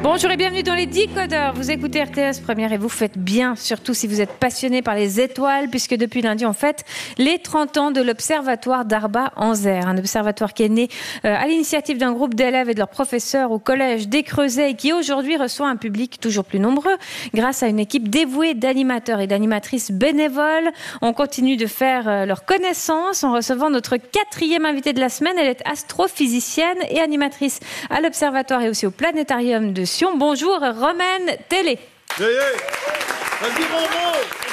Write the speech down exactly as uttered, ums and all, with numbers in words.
Bonjour et bienvenue dans les Décodeurs. Vous écoutez R T S Première et vous faites bien, surtout si vous êtes passionné par les étoiles, puisque depuis lundi, on fête les trente ans de l'Observatoire d'Arbat-en-Zer. Un observatoire qui est né euh, à l'initiative d'un groupe d'élèves et de leurs professeurs au collège des Creusets et qui aujourd'hui reçoit un public toujours plus nombreux grâce à une équipe dévouée d'animateurs et d'animatrices bénévoles. On continue de faire euh, leur connaissance en recevant notre quatrième invitée de la semaine. Elle est astrophysicienne et animatrice à l'Observatoire et aussi au Planétarium de Sion. Bonjour, Romaine Télé. Yeah, yeah. Vas-y, bravo.